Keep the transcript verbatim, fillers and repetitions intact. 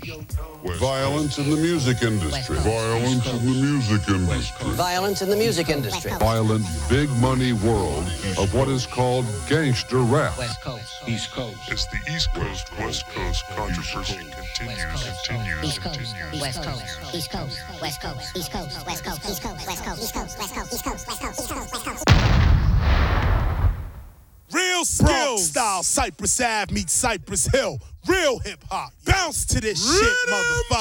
Violence in the music industry. Violence in the music industry. Violence in the music industry. Violent, big money world of what is called gangster rap. West Coast, East Coast. As the East Coast, West Coast controversy continues, continues, East Coast, continues. West Coast, East Coast, West Coast, East Coast, West Coast, East Coast, West Coast, East Coast, West Coast, East Coast, West Coast, East Coast, West Coast. Real skills style, Cypress Ave meets Cypress Hill. Real hip hop. Bounce to this shit, motherfucker.